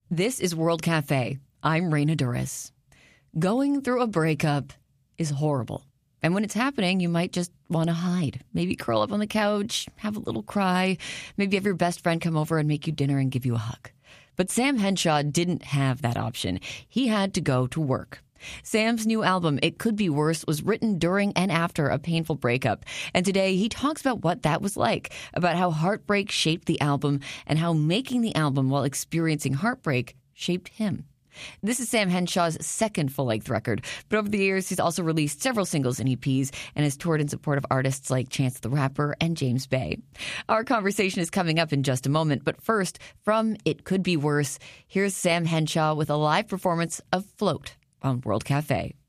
This is World Cafe. I'm Raina Duras. Going through a breakup is horrible. And when it's happening, you might just want to hide. Maybe curl up on the couch, have a little cry. Maybe have your best friend come over and make you dinner and give you a hug. But Sam Henshaw didn't have that option. He had to go to work. Sam's new album, It Could Be Worse, was written during and after a painful breakup. And today he talks about what that was like, about how heartbreak shaped the album, and how making the album while experiencing heartbreak shaped him. This is Sam Henshaw's second full-length record, but over the years he's also released several singles and EPs and has toured in support of artists like Chance the Rapper and James Bay. Our conversation is coming up in just a moment, but first, from It Could Be Worse, here's Sam Henshaw with a live performance of Float on World Cafe.